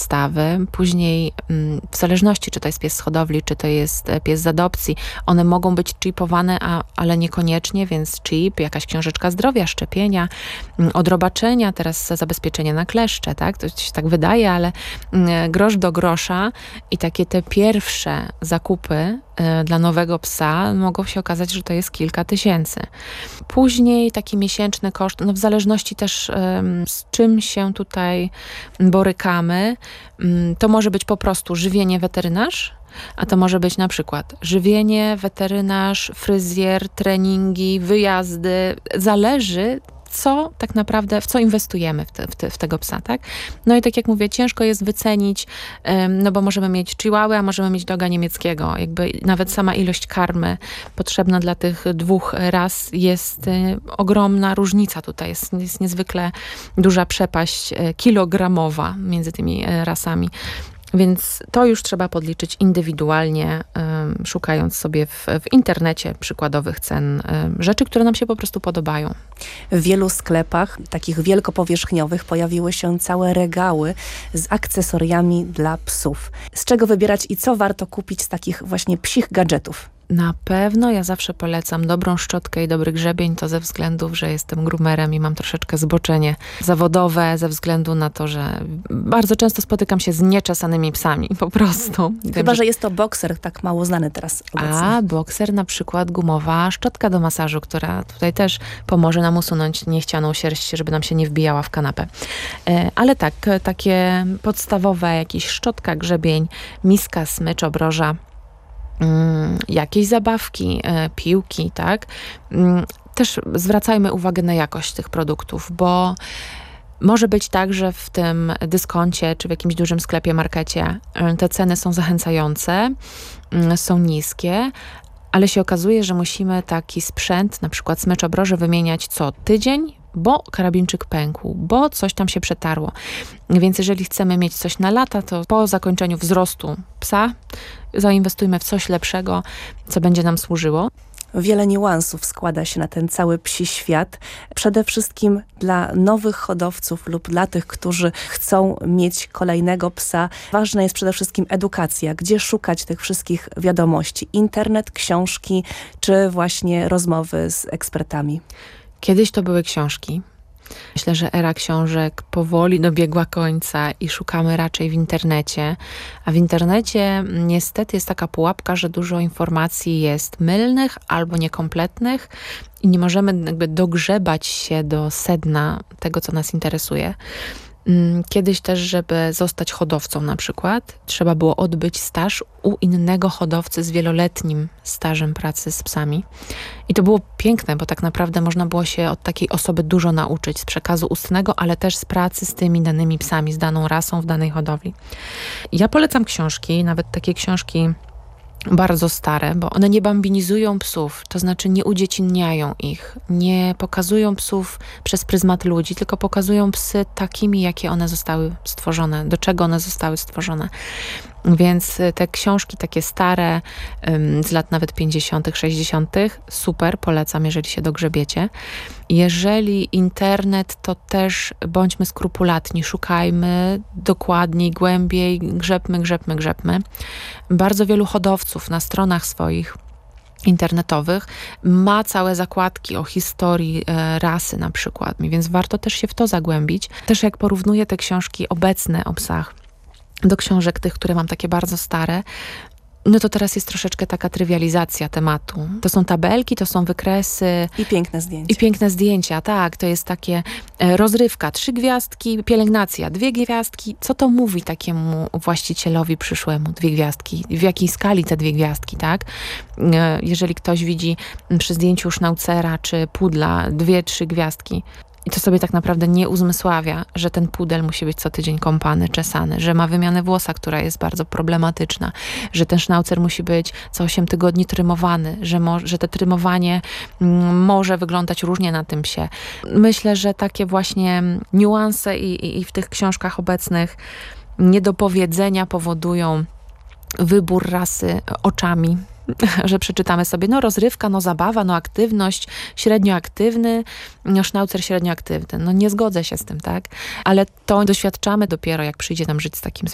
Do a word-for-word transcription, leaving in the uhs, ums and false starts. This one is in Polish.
podstawy. Później w zależności, czy to jest pies z hodowli, czy to jest pies z adopcji, one mogą być chipowane, a, ale niekoniecznie, więc chip, jakaś książeczka zdrowia, szczepienia, odrobaczenia, teraz zabezpieczenie na kleszcze, tak? To się tak wydaje, ale grosz do grosza i takie te pierwsze zakupy dla nowego psa mogą się okazać, że to jest kilka tysięcy. Później taki miesięczny koszt, no w zależności też um, z czym się tutaj borykamy, um, to może być po prostu żywienie weterynarz, a to może być na przykład żywienie, weterynarz, fryzjer, treningi, wyjazdy. Zależy, co tak naprawdę, w co inwestujemy w, te, w, te, w tego psa, tak? No i tak jak mówię, ciężko jest wycenić, no bo możemy mieć chihuahua, a możemy mieć doga niemieckiego. Jakby nawet sama ilość karmy potrzebna dla tych dwóch ras jest ogromna różnica tutaj. Jest, jest niezwykle duża przepaść kilogramowa między tymi rasami. Więc to już trzeba podliczyć indywidualnie, um, szukając sobie w, w internecie przykładowych cen um, rzeczy, które nam się po prostu podobają. W wielu sklepach, takich wielkopowierzchniowych, pojawiły się całe regały z akcesoriami dla psów. Z czego wybierać i co warto kupić z takich właśnie psich gadżetów? Na pewno ja zawsze polecam dobrą szczotkę i dobry grzebień, to ze względów, że jestem groomerem i mam troszeczkę zboczenie zawodowe, ze względu na to, że bardzo często spotykam się z nieczesanymi psami, po prostu. Chyba, Wiem, że... że jest to bokser, tak mało znany teraz obecnie. A, bokser, na przykład gumowa szczotka do masażu, która tutaj też pomoże nam usunąć niechcianą sierść, żeby nam się nie wbijała w kanapę. Ale tak, takie podstawowe, jakieś szczotka, grzebień, miska, smycz, obroża, Mm, jakieś zabawki, e, piłki, tak? Mm, też zwracajmy uwagę na jakość tych produktów, bo może być tak, że w tym dyskoncie czy w jakimś dużym sklepie, markecie e, te ceny są zachęcające, mm, są niskie, ale się okazuje, że musimy taki sprzęt, na przykład smycz obroży, wymieniać co tydzień, bo karabinczyk pękł, bo coś tam się przetarło. Więc jeżeli chcemy mieć coś na lata, to po zakończeniu wzrostu psa zainwestujmy w coś lepszego, co będzie nam służyło. Wiele niuansów składa się na ten cały psi świat. Przede wszystkim dla nowych hodowców lub dla tych, którzy chcą mieć kolejnego psa, ważna jest przede wszystkim edukacja. Gdzie szukać tych wszystkich wiadomości? Internet, książki, czy właśnie rozmowy z ekspertami? Kiedyś to były książki. Myślę, że era książek powoli dobiegła końca i szukamy raczej w internecie. A w internecie niestety jest taka pułapka, że dużo informacji jest mylnych albo niekompletnych i nie możemy jakby dogrzebać się do sedna tego, co nas interesuje. Kiedyś też, żeby zostać hodowcą na przykład, trzeba było odbyć staż u innego hodowcy z wieloletnim stażem pracy z psami. I to było piękne, bo tak naprawdę można było się od takiej osoby dużo nauczyć z przekazu ustnego, ale też z pracy z tymi danymi psami, z daną rasą w danej hodowli. Ja polecam książki, nawet takie książki bardzo stare, bo one nie bambinizują psów, to znaczy nie udziecinniają ich, nie pokazują psów przez pryzmat ludzi, tylko pokazują psy takimi, jakie one zostały stworzone, do czego one zostały stworzone. Więc te książki takie stare, z lat nawet pięćdziesiątych, sześćdziesiątych, super, polecam, jeżeli się dogrzebiecie. Jeżeli internet, to też bądźmy skrupulatni, szukajmy dokładniej, głębiej, grzebmy, grzebmy, grzebmy. Bardzo wielu hodowców na stronach swoich internetowych ma całe zakładki o historii e, rasy na przykład, więc warto też się w to zagłębić. Też jak porównuję te książki obecne o psach do książek tych, które mam takie bardzo stare, no to teraz jest troszeczkę taka trywializacja tematu. To są tabelki, to są wykresy. I piękne zdjęcia. I piękne zdjęcia, tak. To jest takie e, rozrywka, trzy gwiazdki, pielęgnacja, dwie gwiazdki. Co to mówi takiemu właścicielowi przyszłemu? Dwie gwiazdki. W jakiej skali te dwie gwiazdki, tak? E, jeżeli ktoś widzi przy zdjęciu sznaucera czy pudla dwie, trzy gwiazdki, i to sobie tak naprawdę nie uzmysławia, że ten pudel musi być co tydzień kąpany, czesany, że ma wymianę włosa, która jest bardzo problematyczna, że ten sznaucer musi być co osiem tygodni trymowany, że, mo- że te trymowanie mm, może wyglądać różnie na tym psie. Myślę, że takie właśnie niuanse i, i, i w tych książkach obecnych niedopowiedzenia powodują wybór rasy oczami, że przeczytamy sobie, no rozrywka, no zabawa, no aktywność, średnio aktywny, no sznaucer średnio aktywny. No nie zgodzę się z tym, tak? Ale to doświadczamy dopiero, jak przyjdzie nam żyć z takim